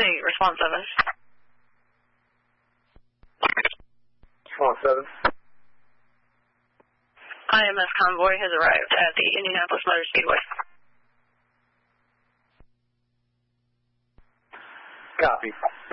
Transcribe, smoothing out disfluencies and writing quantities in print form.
State, response 7. Response 7. IMS convoy has arrived at the Indianapolis Motor Speedway. Copy.